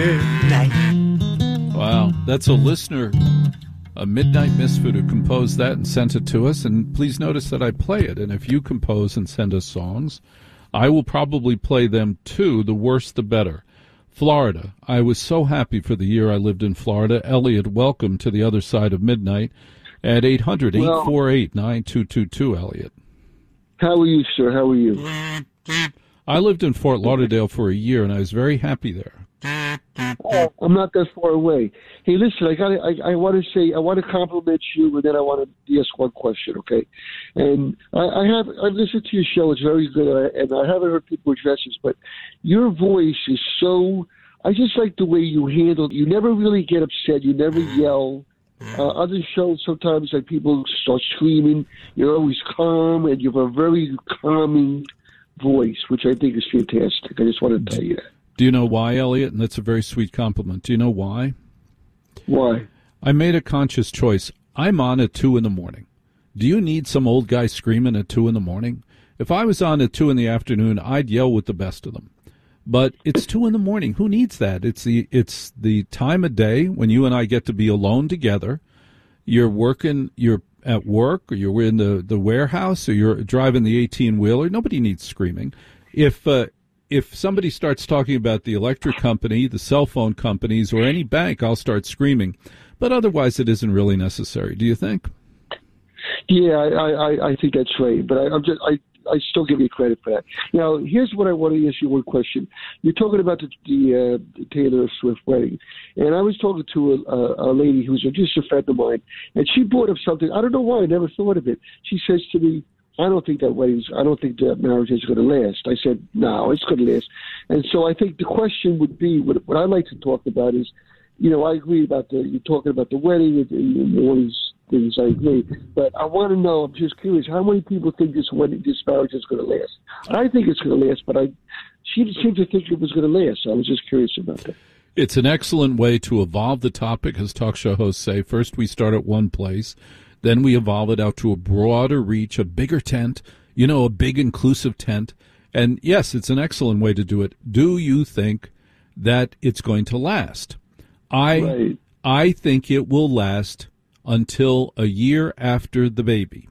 Wow, that's a listener, a Midnight Misfit, who composed that and sent it to us. And please notice that I play it. And if you compose and send us songs, I will probably play them too. The worse, the better. Florida. I was so happy for the year I lived in Florida. Elliot, welcome to the other side of midnight at 800-848-9222, Elliot. How are you, sir? How are you? I lived in Fort Lauderdale for a year, and I was very happy there. Oh, I'm not that far away. Hey, listen, I want to compliment you, and then I want to ask one question, okay? And I've listened to your show; it's very good, and I haven't heard people address this, but your voice is so. I just like the way you handle it. You never really get upset. You never yell. Other shows sometimes, like people start screaming. You're always calm, and you have a very calming voice, which I think is fantastic. I just want to tell you that. Do you know why, Elliot? And that's a very sweet compliment. Do you know why? Why? I made a conscious choice. I'm on at 2 in the morning. Do you need some old guy screaming at 2 in the morning? If I was on at 2 in the afternoon, I'd yell with the best of them. But it's 2 in the morning. Who needs that? It's the time of day when you and I get to be alone together. You're at work, or you're in the warehouse, or you're driving the 18-wheeler. Nobody needs screaming. If somebody starts talking about the electric company, the cell phone companies, or any bank, I'll start screaming. But otherwise, it isn't really necessary. Do you think? Yeah, I think that's right. But I still give you credit for that. Now, here's what I want to ask you one question. You're talking about the Taylor Swift wedding, and I was talking to a lady who's just a friend of mine, and she brought up something. I don't know why. I never thought of it. She says to me, I don't think that marriage is going to last. I said, no, it's going to last. And so I think the question would be, what I'd like to talk about is, I agree about you're talking about the wedding and all these things, I agree. But I want to know, I'm just curious, how many people think this marriage is going to last? I think it's going to last, but she seemed to think it was going to last. So I was just curious about that. It's an excellent way to evolve the topic, as talk show hosts say. First, we start at one place. Then we evolve it out to a broader reach, a bigger tent, a big inclusive tent. And yes, it's an excellent way to do it. Do you think that it's going to last? I think it will last until a year after the baby.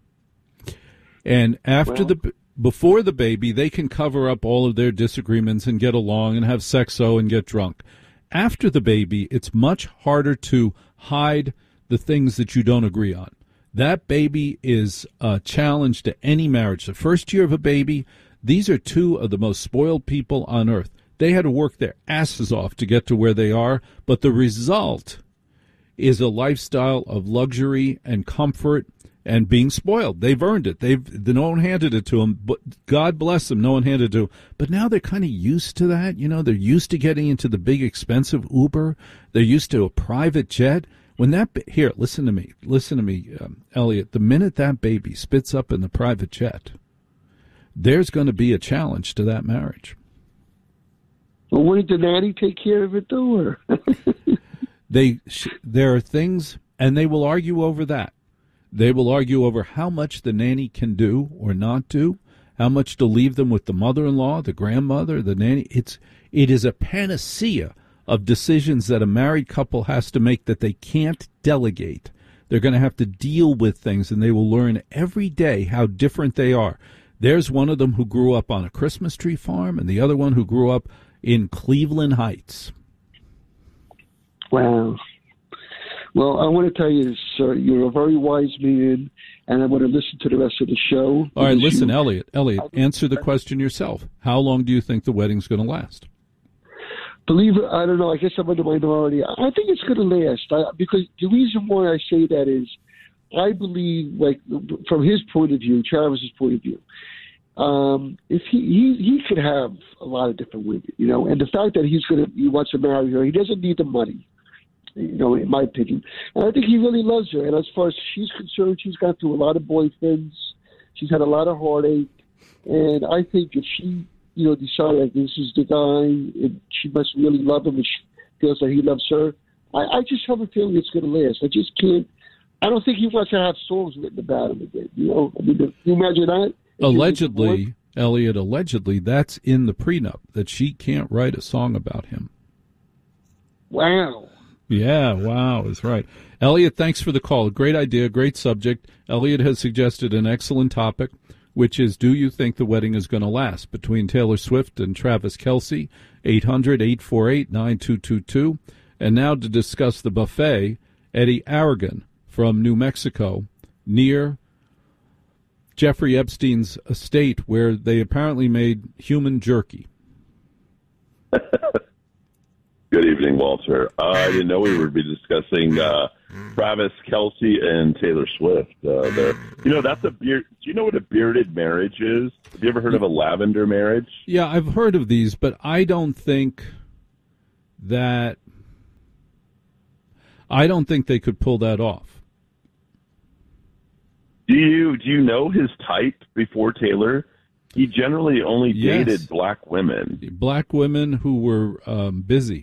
And before the baby, they can cover up all of their disagreements and get along and have sexo and get drunk. After the baby, it's much harder to hide the things that you don't agree on. That baby is a challenge to any marriage. The first year of a baby, these are two of the most spoiled people on earth. They had to work their asses off to get to where they are, but the result is a lifestyle of luxury and comfort and being spoiled. They've earned it. No one handed it to them, but God bless them, no one handed it to them. But now they're kind of used to that. They're used to getting into the big, expensive Uber. They're used to a private jet. Here, listen to me, Elliot. The minute that baby spits up in the private jet, there's going to be a challenge to that marriage. Well, wouldn't the nanny take care of it, though? Or? There are things, and they will argue over that. They will argue over how much the nanny can do or not do, how much to leave them with the mother-in-law, the grandmother, the nanny. It is a panacea of decisions that a married couple has to make that they can't delegate. They're going to have to deal with things, and they will learn every day how different they are. There's one of them who grew up on a Christmas tree farm, and the other one who grew up in Cleveland Heights. Wow. Well, I want to tell you, sir, you're a very wise man, and I want to listen to the rest of the show. All right, listen, Elliot, answer the question yourself. How long do you think the wedding's going to last? Believe it, I don't know. I guess I'm in the minority. I think it's going to last because the reason why I say that is I believe, like, from his point of view, Travis's point of view, if he could have a lot of different women, and the fact that he wants to marry her, he doesn't need the money, in my opinion. And I think he really loves her. And as far as she's concerned, she's gone through a lot of boyfriends. She's had a lot of heartache. And I think if she, decide like this is the guy, and she must really love him, and she feels that he loves her, I just have a feeling it's going to last. I just can't. I don't think he wants to have songs written about him again. Can you imagine that? Elliot, that's in the prenup, that she can't write a song about him. Wow. Yeah, wow, is right. Elliot, thanks for the call. Great idea, great subject. Elliot has suggested an excellent topic, which is, do you think the wedding is going to last? Between Taylor Swift and Travis Kelce, 800-848-9222. And now to discuss the buffet, Eddie Aragon from New Mexico, near Jeffrey Epstein's estate, where they apparently made human jerky. Good evening, Walter. I didn't know we would be discussing Travis Kelce and Taylor Swift. That's a beard. Do you know what a bearded marriage is? Have you ever heard of a lavender marriage? Yeah, I've heard of these, but I don't think they could pull that off. Do you know his type before Taylor? He generally only dated black women. Black women who were busy.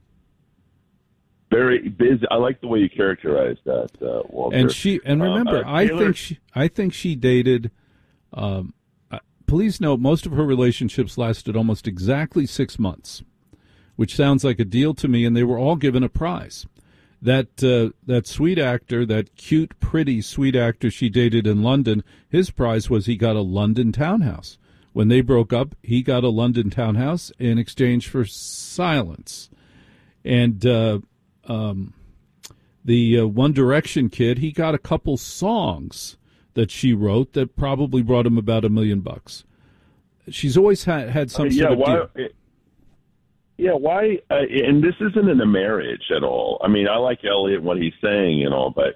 Very busy. I like the way you characterize that, Walter. And remember, I think she dated. Please note, most of her relationships lasted almost exactly 6 months, which sounds like a deal to me. And they were all given a prize. That sweet actor, that cute, pretty sweet actor she dated in London, his prize was he got a London townhouse. When they broke up, he got a London townhouse in exchange for silence. And the One Direction kid, he got a couple songs that she wrote that probably brought him about $1 million. She's always had some sort of deal. Yeah, why? And this isn't in a marriage at all. I mean, I like Elliot, what he's saying and all, but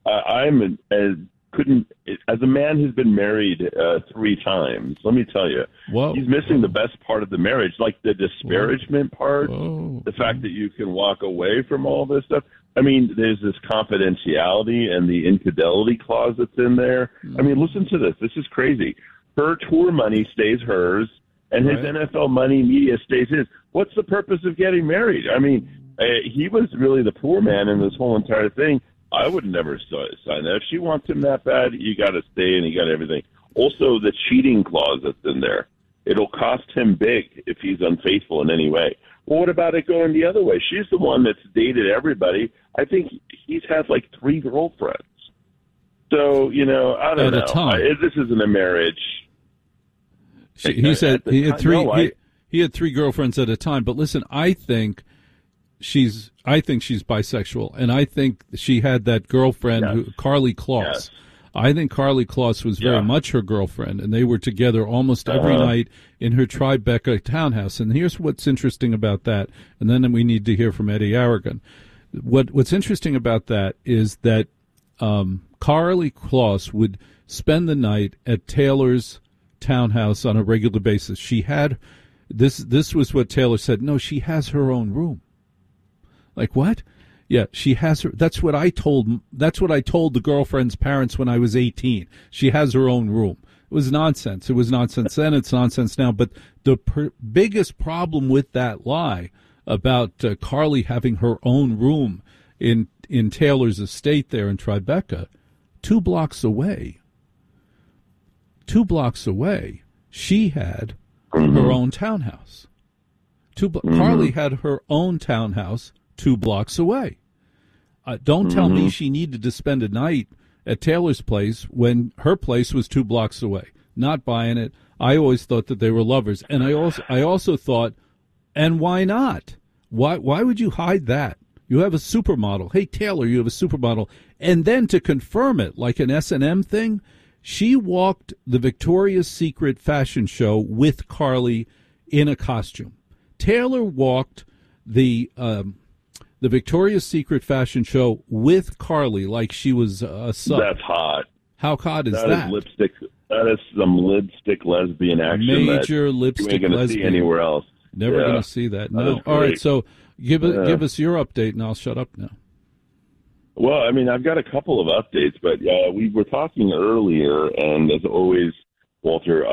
as a man who's been married 3 times, let me tell you, he's missing the best part of the marriage, like the disparagement part, the fact that you can walk away from all this stuff. I mean, there's this confidentiality and the infidelity clause that's in there. I mean, listen to this. This is crazy. Her tour money stays hers, and his NFL money, media stays his. What's the purpose of getting married? I mean, he was really the poor man in this whole entire thing. I would never sign that. If she wants him that bad, you got to stay and you got everything. Also, the cheating clause that's in there. It'll cost him big if he's unfaithful in any way. Well, what about it going the other way? She's the one that's dated everybody. I think he's had like 3 girlfriends. So, I don't know. At a time. This isn't a marriage. He said he had 3. He had 3 girlfriends at a time. But listen, I think she's bisexual, and I think she had that girlfriend, Carly Kloss. Yes. I think Carly Kloss was very much her girlfriend, and they were together almost every night in her Tribeca townhouse. And here's what's interesting about that, and then we need to hear from Eddie Aragon. What's interesting about that is that Carly Kloss would spend the night at Taylor's townhouse on a regular basis. She had this was what Taylor said. No, she has her own room. Like what? Yeah, she has her. That's what I told the girlfriend's parents when I was 18. She has her own room. It was nonsense. It was nonsense then. It's nonsense now. But the biggest problem with that lie about Carly having her own room in Taylor's estate there in Tribeca, 2 blocks away, she had her own townhouse. Carly had her own townhouse 2 blocks away. Don't tell me she needed to spend a night at Taylor's place when her place was 2 blocks away. Not buying it. I always thought that they were lovers, and I also thought, and why not? Why would you hide that? You have a supermodel. Hey Taylor, you have a supermodel, and then to confirm it, like an S&M thing, she walked the Victoria's Secret fashion show with Carly in a costume. Taylor walked the Victoria's Secret fashion show with Carly like she was a sub. That's hot. How hot is that? That is lipstick. That is some lipstick lesbian action. Major lipstick you ain't gonna lesbian. See anywhere else. Never going to see that. No. All right. So give us your update, and I'll shut up now. Well, I mean, I've got a couple of updates, but we were talking earlier, and as always, Walter,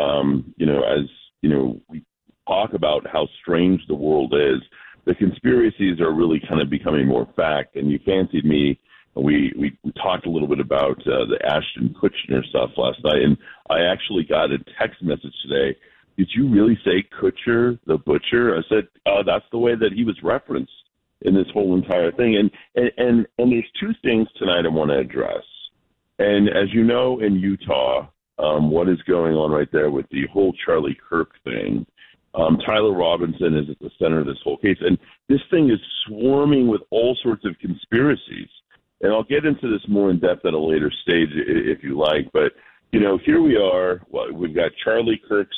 we talk about how strange the world is. The conspiracies are really kind of becoming more fact, and you fancied me. We talked a little bit about the Ashton Kutcher stuff last night, and I actually got a text message today. Did you really say Kutcher, the butcher? I said, that's the way that he was referenced in this whole entire thing. And there's two things tonight I want to address. And as you know, in Utah, what is going on right there with the whole Charlie Kirk thing, Tyler Robinson is at the center of this whole case. And this thing is swarming with all sorts of conspiracies. And I'll get into this more in depth at a later stage if you like. But, here we are. Well, we've got Charlie Kirk's,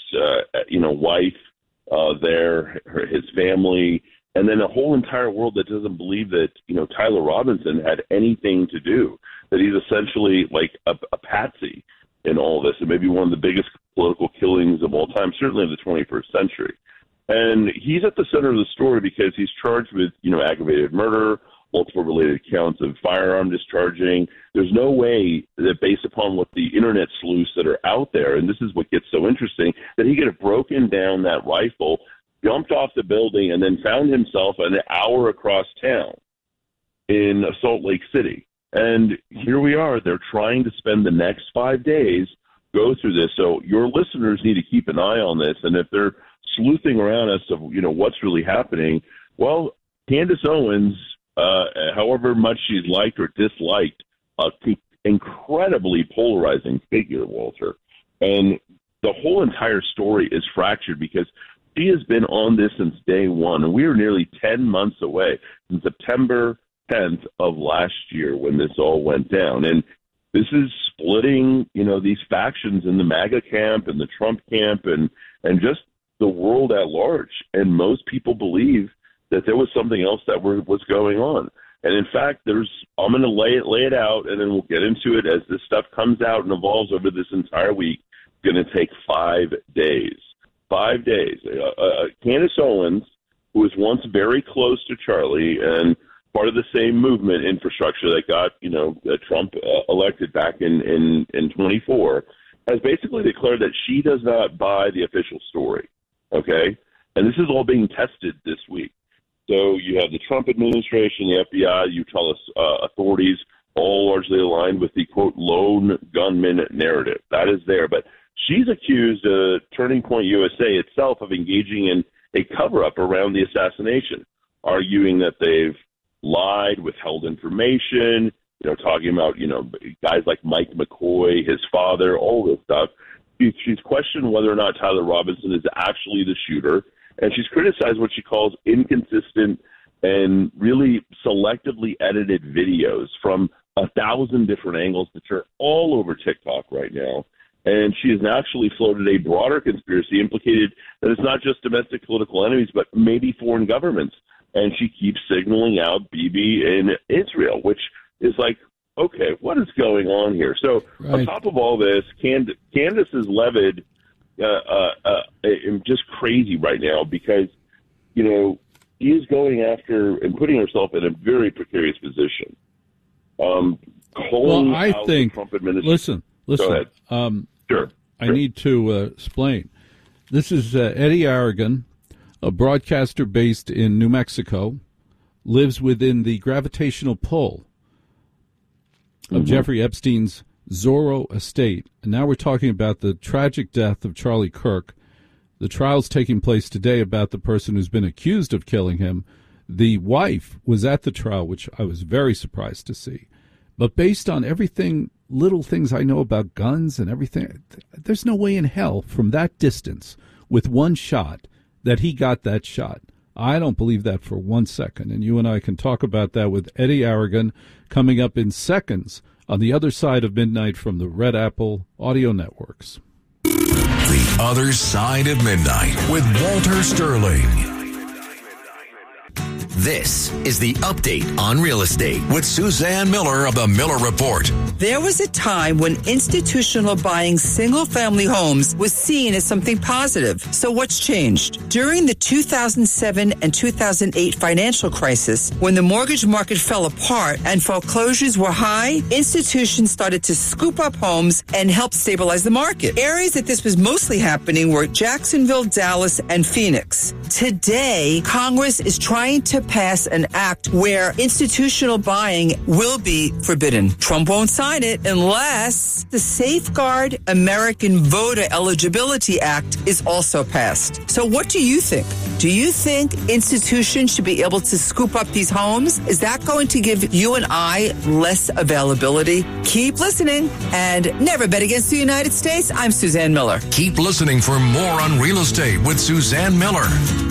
wife there, his family, and then a whole entire world that doesn't believe that, Tyler Robinson had anything to do, that he's essentially like a patsy in all this, and maybe one of the biggest political killings of all time, certainly of the 21st century. And he's at the center of the story because he's charged with, aggravated murder, multiple related counts of firearm discharging. There's no way that based upon what the internet sleuths that are out there, and this is what gets so interesting, that he could have broken down that rifle, jumped off the building, and then found himself an hour across town in Salt Lake City. And here we are. They're trying to spend the next 5 days go through this. So your listeners need to keep an eye on this. And if they're sleuthing around as to, what's really happening, well, Candace Owens, however much she's liked or disliked, incredibly polarizing figure, Walter. And the whole entire story is fractured because she has been on this since day one. And we are nearly 10 months away from September 10th of last year when this all went down. And this is splitting, these factions in the MAGA camp and the Trump camp and just the world at large. And most people believe that there was something else that was going on. And in fact, I'm going to lay it out, and then we'll get into it as this stuff comes out and evolves over this entire week. It's going to take 5 days. 5 days. Candace Owens, who was once very close to Charlie and part of the same movement infrastructure that got, Trump elected back in 24, has basically declared that she does not buy the official story. Okay? And this is all being tested this week. So you have the Trump administration, the FBI, Utah authorities, all largely aligned with the, quote, lone gunman narrative. That is there. But she's accused Turning Point USA itself of engaging in a cover-up around the assassination, arguing that they've lied, withheld information, talking about, guys like Mike McCoy, his father, all this stuff. She's questioned whether or not Tyler Robinson is actually the shooter, and she's criticized what she calls inconsistent and really selectively edited videos from 1,000 different angles that are all over TikTok right now. And she has actually floated a broader conspiracy implicated that it's not just domestic political enemies, but maybe foreign governments. And she keeps signaling out Bibi in Israel, which is like, okay, what is going on here? So right. On top of all this, Candace is levied just crazy right now because, she is going after and putting herself in a very precarious position. Well, I think, listen. Go ahead. Sure. I need to explain. This is Eddie Aragon, a broadcaster based in New Mexico, lives within the gravitational pull of Jeffrey Epstein's Zorro estate. And now we're talking about the tragic death of Charlie Kirk. The trial's taking place today about the person who's been accused of killing him. The wife was at the trial, which I was very surprised to see. But based on everything, little things I know about guns and everything, there's no way in hell from that distance with one shot that he got that shot. I don't believe that for 1 second. And you and I can talk about that with Eddie Aragon coming up in seconds on the other side of midnight from the Red Apple Audio Networks. The Other Side of Midnight with Walter Sterling. This is the Update on Real Estate with Suzanne Miller of the Miller Report. There was a time when institutional buying single-family homes was seen as something positive. So what's changed? During the 2007 and 2008 financial crisis, when the mortgage market fell apart and foreclosures were high, institutions started to scoop up homes and help stabilize the market. Areas that this was mostly happening were Jacksonville, Dallas, and Phoenix. Today, Congress is trying to pass an act where institutional buying will be forbidden. Trump won't sign it unless the Safeguard American Voter Eligibility Act is also passed. So what do you think? Do you think institutions should be able to scoop up these homes? Is that going to give you and I less availability? Keep listening and never bet against the United States. I'm Suzanne Miller. Keep listening for more on real estate with Suzanne Miller.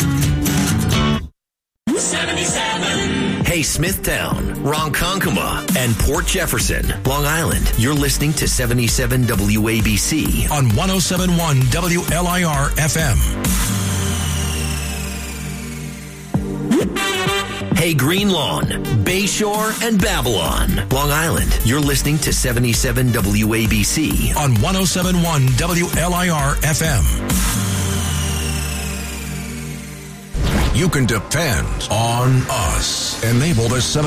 77. Hey, Smithtown, Ronkonkoma, and Port Jefferson, Long Island. You're listening to 77 WABC on 107.1 WLIR FM. Hey, Green Lawn, Bayshore, and Babylon, Long Island. You're listening to 77 WABC on 107.1 WLIR FM. You can depend on us. Enable the